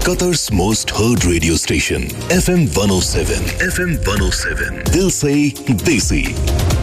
Qatar's most heard radio station, FM 107. FM 107. Dil se Desi.